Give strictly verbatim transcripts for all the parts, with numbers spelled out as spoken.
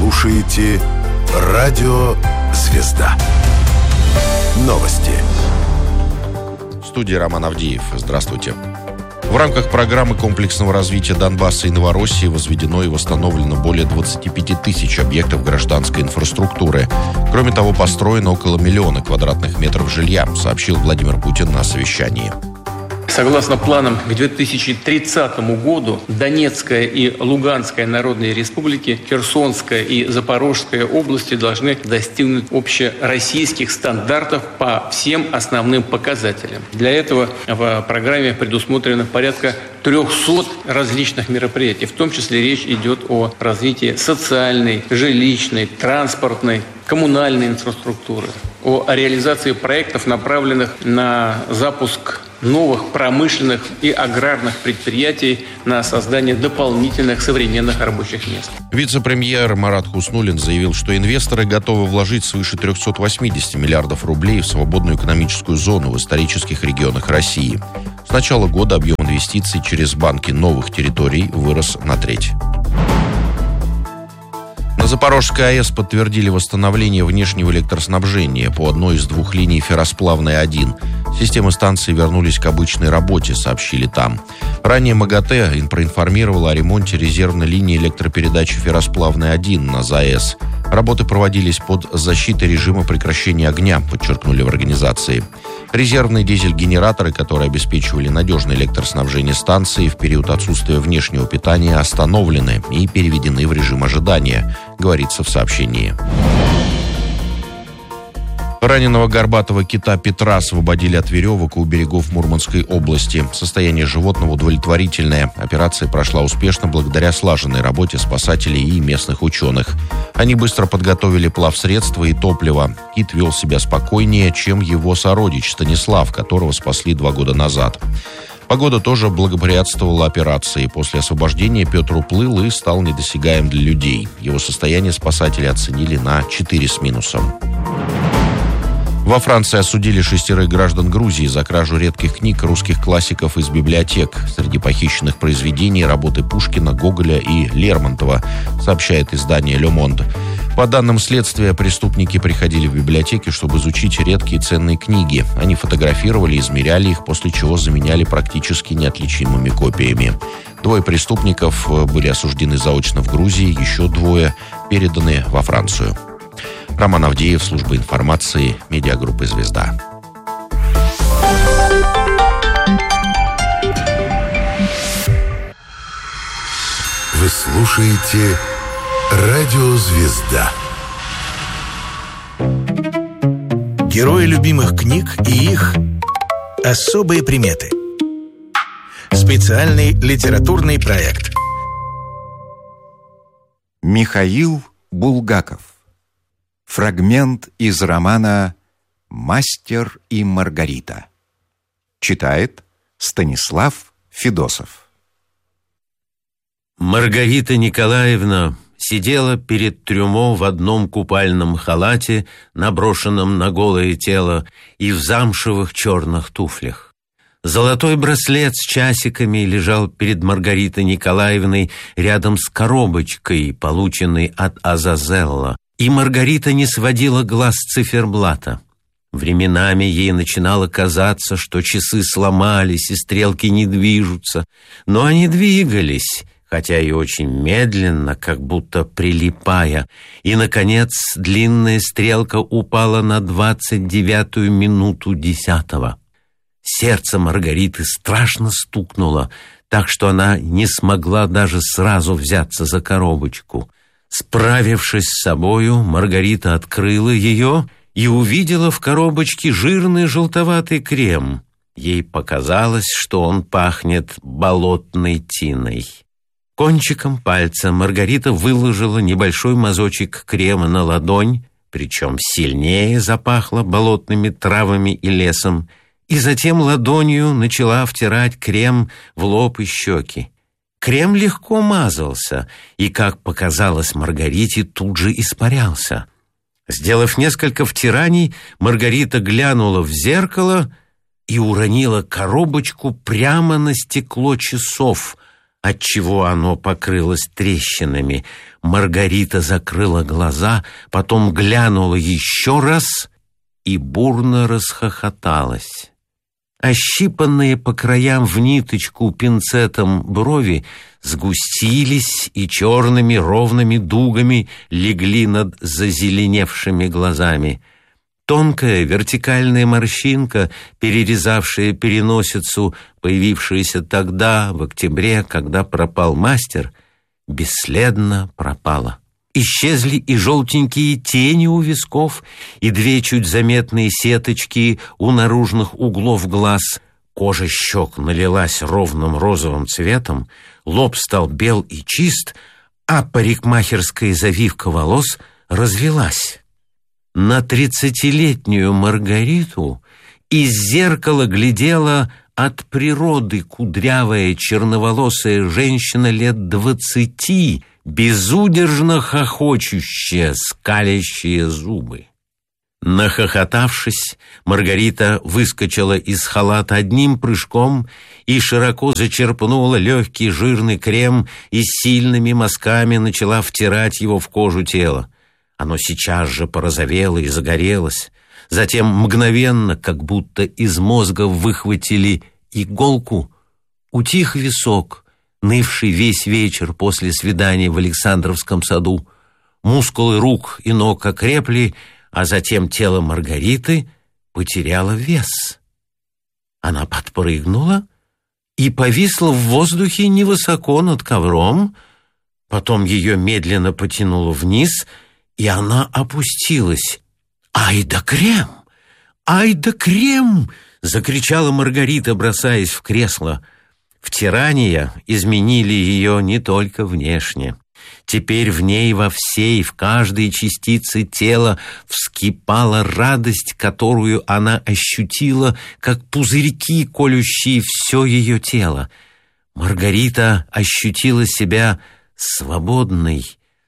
слушаете Радио Звезда. Новости. В студии Роман Авдеев. Здравствуйте. В рамках программы комплексного развития Донбасса и Новороссии возведено и восстановлено более двадцати пяти тысяч объектов гражданской инфраструктуры. Кроме того, построено около миллиона квадратных метров жилья, сообщил Владимир Путин на совещании. Согласно планам, к две тысячи тридцатому году Донецкая и Луганская народные республики, Херсонская и Запорожская области должны достигнуть общероссийских стандартов по всем основным показателям. Для этого в программе предусмотрено порядка трехсот различных мероприятий. В том числе речь идет о развитии социальной, жилищной, транспортной, коммунальной инфраструктуры, о реализации проектов, направленных на запуск новых промышленных и аграрных предприятий, на создание дополнительных современных рабочих мест. Вице-премьер Марат Хуснуллин заявил, что инвесторы готовы вложить свыше трехсот восьмидесяти миллиардов рублей в свободную экономическую зону в исторических регионах России. С начала года объем инвестиций через банки новых территорий вырос на треть. На Запорожской АЭС подтвердили восстановление внешнего электроснабжения по одной из двух линий ферросплавной один. Системы станции вернулись к обычной работе, сообщили там. Ранее МАГАТЭ проинформировала о ремонте резервной линии электропередачи ферросплавной один на ЗАЭС. Работы проводились под защитой режима прекращения огня, подчеркнули в организации. Резервные дизель-генераторы, которые обеспечивали надежное электроснабжение станции в период отсутствия внешнего питания, остановлены и переведены в режим ожидания, говорится в сообщении. Раненого горбатого кита Петра освободили от веревок у берегов Мурманской области. Состояние животного удовлетворительное. Операция прошла успешно благодаря слаженной работе спасателей и местных ученых. Они быстро подготовили плавсредства и топливо. Кит вел себя спокойнее, чем его сородич Станислав, которого спасли два года назад. Погода тоже благоприятствовала операции. После освобождения Петр уплыл и стал недосягаем для людей. Его состояние спасатели оценили на четыре с минусом. Во Франции осудили шестерых граждан Грузии за кражу редких книг русских классиков из библиотек. Среди похищенных произведений работы Пушкина, Гоголя и Лермонтова, сообщает издание «Ле Монд». По данным следствия, преступники приходили в библиотеки, чтобы изучить редкие ценные книги. Они фотографировали, измеряли их, после чего заменяли практически неотличимыми копиями. Двое преступников были осуждены заочно в Грузии, еще двое переданы во Францию. Роман Авдеев, служба информации, медиагруппы «Звезда». Вы слушаете Радио Звезда. Герои любимых книг и их особые приметы. Специальный литературный проект. Михаил Булгаков. Фрагмент из романа «Мастер и Маргарита». Читает Станислав Федосов. Маргарита Николаевна сидела перед трюмо в одном купальном халате, наброшенном на голое тело, и в замшевых черных туфлях. Золотой браслет с часиками лежал перед Маргаритой Николаевной рядом с коробочкой, полученной от Азазелла. И Маргарита не сводила глаз с циферблата. Временами ей начинало казаться, что часы сломались и стрелки не движутся, но они двигались, хотя и очень медленно, как будто прилипая, и, наконец, длинная стрелка упала на двадцать девятую минуту десятого. Сердце Маргариты страшно стукнуло, так что она не смогла даже сразу взяться за коробочку. Справившись с собою, Маргарита открыла ее и увидела в коробочке жирный желтоватый крем. Ей показалось, что он пахнет болотной тиной. Кончиком пальца Маргарита выложила небольшой мазочек крема на ладонь, причем сильнее запахло болотными травами и лесом, и затем ладонью начала втирать крем в лоб и щеки. Крем легко мазался и, как показалось Маргарите, тут же испарялся. Сделав несколько втираний, Маргарита глянула в зеркало и уронила коробочку прямо на стекло часов, отчего оно покрылось трещинами. Маргарита закрыла глаза, потом глянула еще раз и бурно расхохоталась. Ощипанные по краям в ниточку пинцетом брови сгустились и черными ровными дугами легли над зазеленевшими глазами. Тонкая вертикальная морщинка, перерезавшая переносицу, появившаяся тогда, в октябре, когда пропал мастер, бесследно пропала. Исчезли и желтенькие тени у висков, и две чуть заметные сеточки у наружных углов глаз. Кожа щек налилась ровным розовым цветом, лоб стал бел и чист, а парикмахерская завивка волос развелась. На тридцатилетнюю Маргариту из зеркала глядела от природы кудрявая черноволосая женщина лет двадцати, безудержно хохочущая, скалящие зубы. Нахохотавшись, Маргарита выскочила из халата одним прыжком и широко зачерпнула легкий жирный крем и сильными мазками начала втирать его в кожу тела. Оно сейчас же порозовело и загорелось. Затем мгновенно, как будто из мозга выхватили иголку, утих висок, нывший весь вечер после свидания в Александровском саду. Мускулы рук и ног окрепли, а затем тело Маргариты потеряло вес. Она подпрыгнула и повисла в воздухе невысоко над ковром, потом ее медленно потянуло вниз, и она опустилась. «Ай да крем! Ай да крем!» — закричала Маргарита, бросаясь в кресло. Втирания изменили ее не только внешне. Теперь в ней во всей, в каждой частице тела вскипала радость, которую она ощутила, как пузырьки, колющие все ее тело. Маргарита ощутила себя свободной,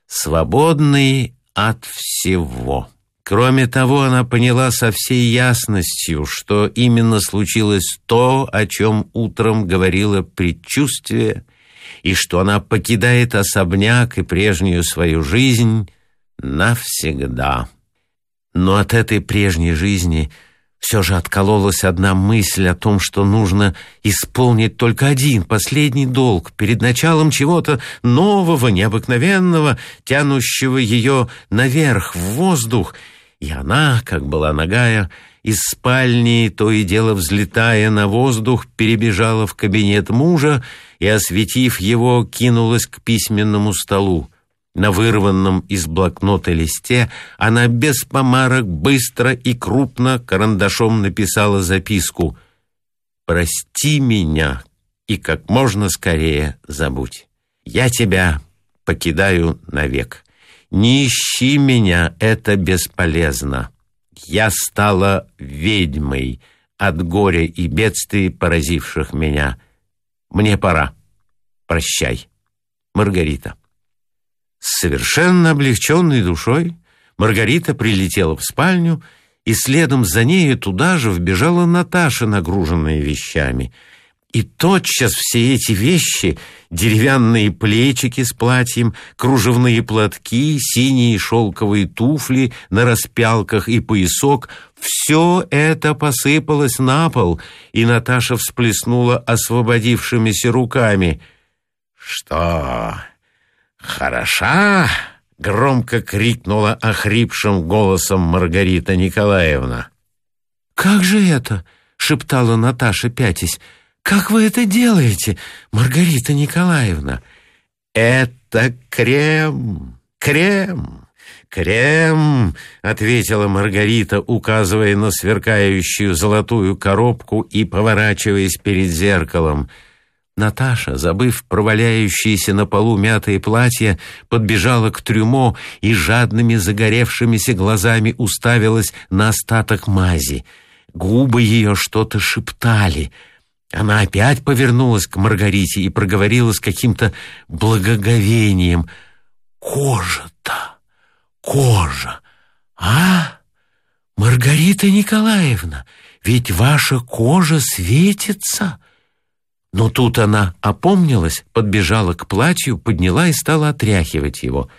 свободной от всего. Кроме того, она поняла со всей ясностью, что именно случилось то, о чем утром говорило предчувствие, и что она покидает особняк и прежнюю свою жизнь навсегда. Но от этой прежней жизни все же откололась одна мысль о том, что нужно исполнить только один последний долг перед началом чего-то нового, необыкновенного, тянущего ее наверх, в воздух. И она, как была нагая, из спальни, то и дело взлетая на воздух, перебежала в кабинет мужа и, осветив его, кинулась к письменному столу. На вырванном из блокнота листе она без помарок быстро и крупно карандашом написала записку: «Прости меня и как можно скорее забудь. Я тебя покидаю навек. Не ищи меня, это бесполезно. Я стала ведьмой от горя и бедствий, поразивших меня. Мне пора. Прощай. Маргарита». С совершенно облегченной душой Маргарита прилетела в спальню, и следом за нею туда же вбежала Наташа, нагруженная вещами. И тотчас все эти вещи, деревянные плечики с платьем, кружевные платки, синие шелковые туфли на распялках и поясок, все это посыпалось на пол, и Наташа всплеснула освободившимися руками. «Что, хороша?» — громко крикнула охрипшим голосом Маргарита Николаевна. «Как же это?» — шептала Наташа, пятясь. «Как вы это делаете, Маргарита Николаевна?» «Это крем, крем, крем», — ответила Маргарита, указывая на сверкающую золотую коробку и поворачиваясь перед зеркалом. Наташа, забыв про валяющиеся на полу мятые платья, подбежала к трюмо и жадными загоревшимися глазами уставилась на остаток мази. Губы ее что-то шептали. Она опять повернулась к Маргарите и проговорила с каким-то благоговением: «Кожа-то, кожа, а? Маргарита Николаевна, ведь ваша кожа светится». Но тут она опомнилась, подбежала к платью, подняла и стала отряхивать его.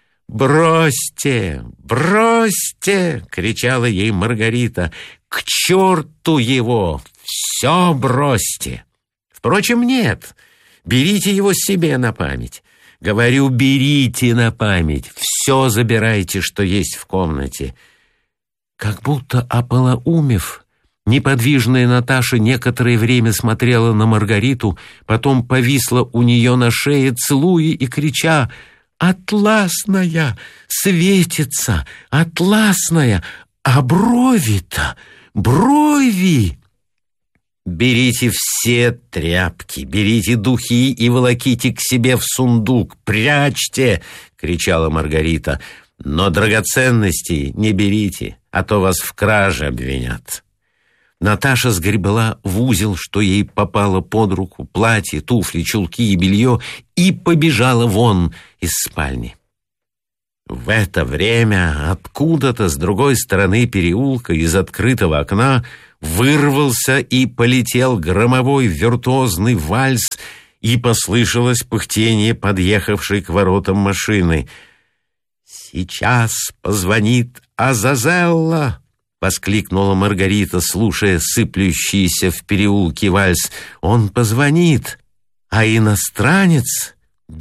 «Бросьте! Бросьте!» — кричала ей Маргарита. «К черту его! Все бросьте!» «Впрочем, нет. Берите его себе на память. Говорю, берите на память. Все забирайте, что есть в комнате». Как будто ополоумев, неподвижная Наташа некоторое время смотрела на Маргариту, потом повисла у нее на шее, целуя и крича: «Атласная! Светится! Атласная! А брови-то! Брови!» «Берите все тряпки, берите духи и волоките к себе в сундук, прячьте!» — кричала Маргарита. «Но драгоценностей не берите, а то вас в краже обвинят». Наташа сгребла в узел, что ей попало под руку, платье, туфли, чулки и белье, и побежала вон из спальни. В это время откуда-то с другой стороны переулка из открытого окна вырвался и полетел громовой виртуозный вальс, и послышалось пыхтение подъехавшей к воротам машины. «Сейчас позвонит Азазелла!» — воскликнула Маргарита, слушая сыплющийся в переулке вальс. «Он позвонит, а иностранец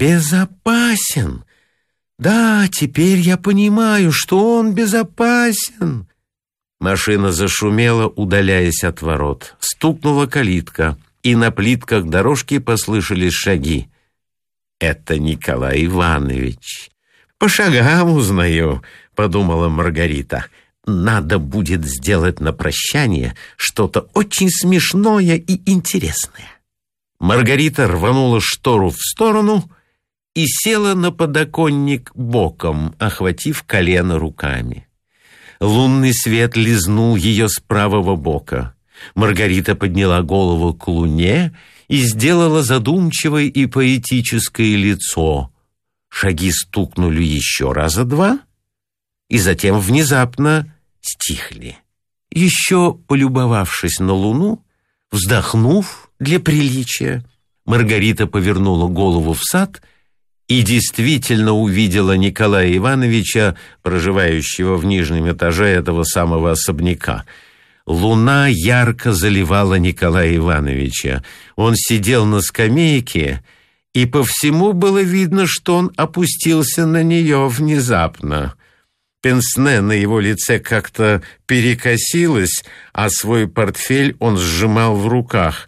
безопасен. Да, теперь я понимаю, что он безопасен». Машина зашумела, удаляясь от ворот. Стукнула калитка, и на плитках дорожки послышались шаги. «Это Николай Иванович. По шагам узнаю», — подумала Маргарита. «Надо будет сделать на прощание что-то очень смешное и интересное». Маргарита рванула штору в сторону и села на подоконник боком, охватив колено руками. Лунный свет лизнул ее с правого бока. Маргарита подняла голову к луне и сделала задумчивое и поэтическое лицо. Шаги стукнули еще раза два, и затем внезапно стихли. Еще полюбовавшись на луну, вздохнув для приличия, Маргарита повернула голову в сад и действительно увидела Николая Ивановича, проживающего в нижнем этаже этого самого особняка. Луна ярко заливала Николая Ивановича. Он сидел на скамейке, и по всему было видно, что он опустился на нее внезапно. Пенсне на его лице как-то перекосилось, а свой портфель он сжимал в руках.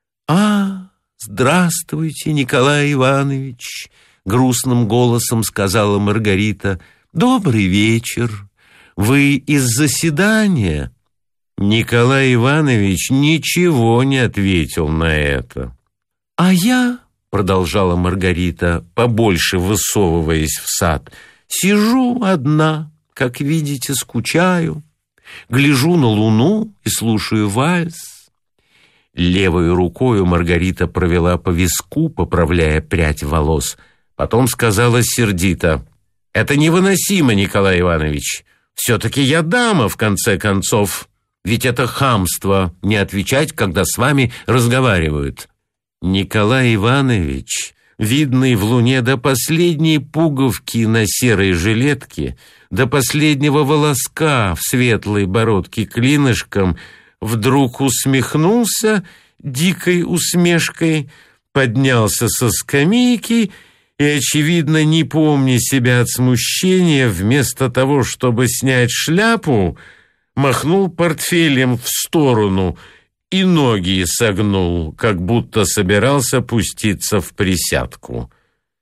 «А, здравствуйте, Николай Иванович!» — грустным голосом сказала Маргарита. «Добрый вечер. Вы из заседания?» Николай Иванович ничего не ответил на это. «А я...» — продолжала Маргарита, побольше высовываясь в сад. «Сижу одна, как видите, скучаю, гляжу на луну и слушаю вальс». Левой рукою Маргарита провела по виску, поправляя прядь волос. Потом сказала сердито: «Это невыносимо, Николай Иванович. Все-таки я дама, в конце концов. Ведь это хамство не отвечать, когда с вами разговаривают». Николай Иванович, видный в луне до последней пуговки на серой жилетке, до последнего волоска в светлой бородке клинышком, вдруг усмехнулся дикой усмешкой, поднялся со скамейки и, очевидно, не помня себя от смущения, вместо того, чтобы снять шляпу, махнул портфелем в сторону и ноги согнул, как будто собирался пуститься в присядку.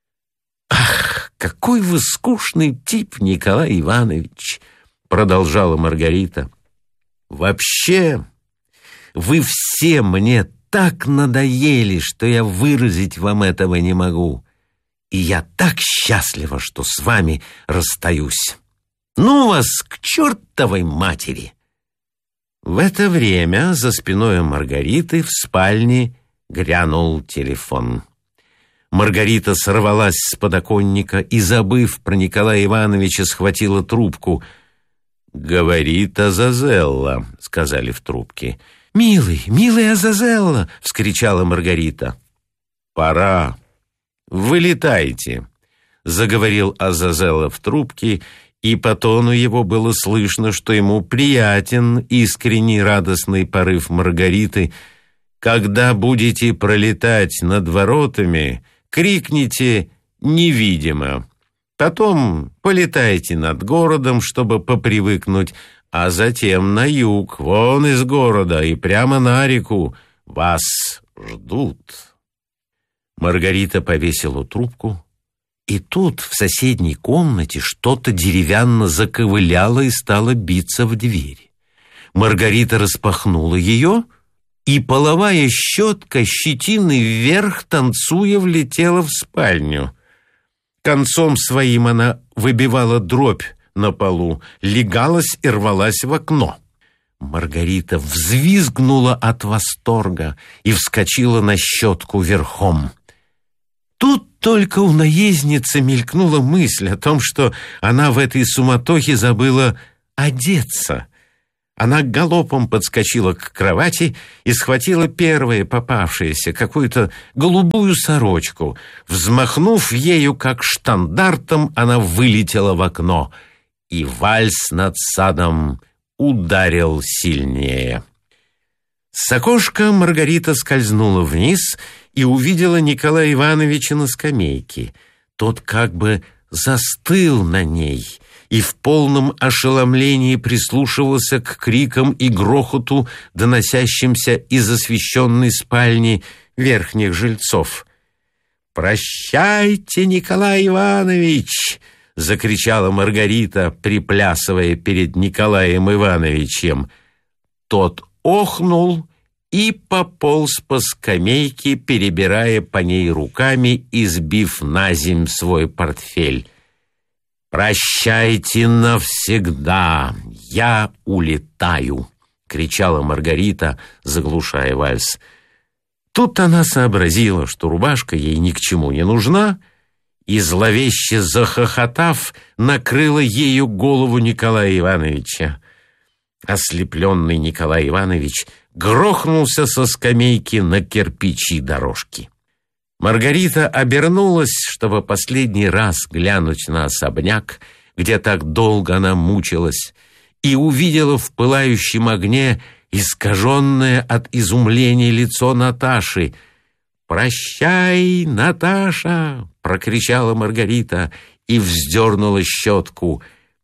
«Ах, какой вы скучный тип, Николай Иванович!» — продолжала Маргарита. «Вообще, вы все мне так надоели, что я выразить вам этого не могу. И я так счастлива, что с вами расстаюсь. Ну вас к чертовой матери!» В это время за спиной Маргариты в спальне грянул телефон. Маргарита сорвалась с подоконника и, забыв про Николая Ивановича, схватила трубку. «Говорит Азазелла», — сказали в трубке. «Милый, милый Азазелло!» — вскричала Маргарита. «Пора. Вылетайте!» — заговорил Азазелло в трубке, и по тону его было слышно, что ему приятен искренний радостный порыв Маргариты. «Когда будете пролетать над воротами, крикните «невидимо». Потом полетайте над городом, чтобы попривыкнуть, а затем на юг, вон из города и прямо на реку. Вас ждут». Маргарита повесила трубку, и тут в соседней комнате что-то деревянно заковыляло и стало биться в дверь. Маргарита распахнула ее, и половая щетка щетиной вверх, танцуя, влетела в спальню. Концом своим она выбивала дробь на полу, легалась и рвалась в окно. Маргарита взвизгнула от восторга и вскочила на щетку верхом. Тут только у наездницы мелькнула мысль о том, что она в этой суматохе забыла одеться. Она галопом подскочила к кровати и схватила первое попавшееся, какую-то голубую сорочку. Взмахнув ею, как штандартом, она вылетела в окно, и вальс над садом ударил сильнее. С окошка Маргарита скользнула вниз и увидела Николая Ивановича на скамейке. Тот как бы застыл на ней и в полном ошеломлении прислушивался к крикам и грохоту, доносящимся из освещенной спальни верхних жильцов. «Прощайте, Николай Иванович!» — закричала Маргарита, приплясывая перед Николаем Ивановичем. Тот охнул и пополз по скамейке, перебирая по ней руками и сбив на земь свой портфель. «Прощайте навсегда! Я улетаю!» — кричала Маргарита, заглушая вальс. Тут она сообразила, что рубашка ей ни к чему не нужна, и, зловеще захохотав, накрыла ею голову Николая Ивановича. Ослепленный Николай Иванович грохнулся со скамейки на кирпичи дорожки. Маргарита обернулась, чтобы последний раз глянуть на особняк, где так долго она мучилась, и увидела в пылающем огне искаженное от изумления лицо Наташи. «Прощай, Наташа!» — прокричала Маргарита и вздернула щетку.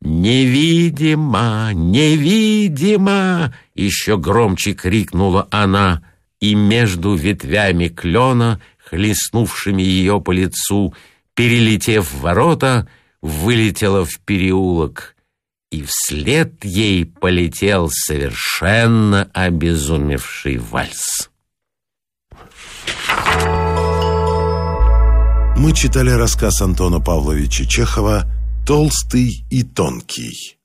«Невидимо! Невидимо!» — еще громче крикнула она, и между ветвями клена, хлестнувшими ее по лицу, перелетев в ворота, вылетела в переулок, и вслед ей полетел совершенно обезумевший вальс. Мы читали рассказ Антона Павловича Чехова «Толстый и тонкий».